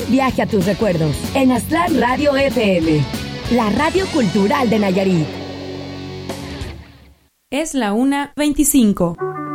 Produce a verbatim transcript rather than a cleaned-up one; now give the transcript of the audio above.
viaje a tus recuerdos en Aztlán Radio F M, la radio cultural de Nayarit. Es la una veinticinco.